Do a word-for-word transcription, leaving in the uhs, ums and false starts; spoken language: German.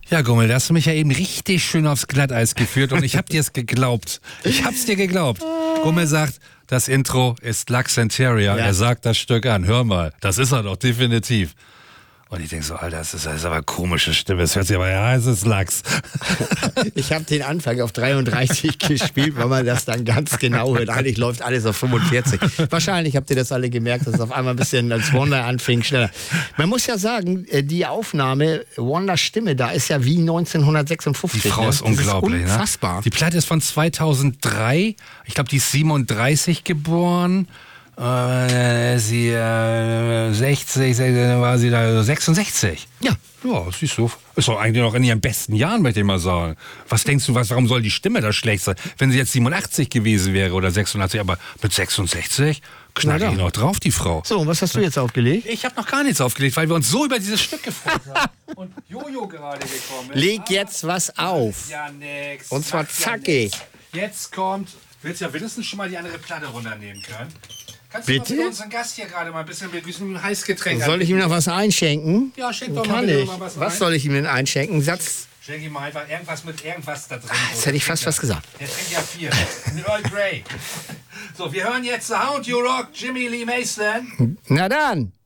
Ja, Gummel, da hast du mich ja eben richtig schön aufs Glatteis geführt und ich hab dir es geglaubt. Ich hab's dir geglaubt. Gummel sagt, das Intro ist Lux and Terrier. Ja. Er sagt das Stück an. Hör mal, das ist er doch definitiv. Und ich denke so, Alter, das ist, das ist aber eine komische Stimme. Es hört sich aber, ja, es ist Lachs. Ich habe den Anfang auf dreiunddreißig gespielt, weil man das dann ganz genau hört. Eigentlich läuft alles auf fünfundvierzig. Wahrscheinlich habt ihr das alle gemerkt, dass es auf einmal ein bisschen als Wonder anfing, schneller. Man muss ja sagen, die Aufnahme, Wonders Stimme, da ist ja wie neunzehnhundertsechsundfünfzig. Die Frau ist ne? unglaublich. Ist unfassbar. Ne? Die Platte ist von zweitausenddrei. Ich glaube, die ist siebenunddreißig geboren. Äh, sie äh, sechzig, war sie da sechsundsechzig. Ja. Ja, siehst du, ist doch eigentlich noch in ihren besten Jahren, möchte ich mal sagen. Was denkst du, was, warum soll die Stimme da schlecht sein? Wenn sie jetzt siebenundachtzig gewesen wäre oder sechsundachtzig, aber mit sechsundsechzig knallt die noch drauf, die Frau. So, und was hast du jetzt aufgelegt? Ich habe noch gar nichts aufgelegt, weil wir uns so über dieses Stück gefreut haben. Und Jojo gerade gekommen ist. Leg jetzt was auf. Ja, nix. Und zwar Macht ja zackig. nix. Jetzt kommt, willst du ja wenigstens schon mal die andere Platte runternehmen können? Kannst Bitte? du mal für unseren Gast hier gerade mal ein bisschen mit diesem Heißgetränk Soll ich ihm noch was einschenken? Ja, schenk doch Kann mal bitte ich. mal was Was ein. soll ich ihm denn einschenken? Satz. Schenk ihm mal einfach irgendwas mit irgendwas da drin. Jetzt hätte ich fast was gesagt. Der trinkt ja viel. Ein Earl Grey. So, wir hören jetzt The Hound You Rock, Jimmy Lee Mason. Na dann.